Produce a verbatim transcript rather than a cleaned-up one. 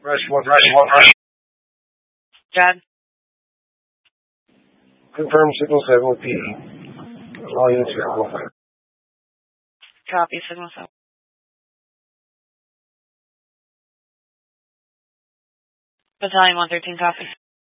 Rush one, rush one, rush. Chad. Confirm signal seven with P E. All units available. Copy, signal seven. Battalion one thirteen, copy.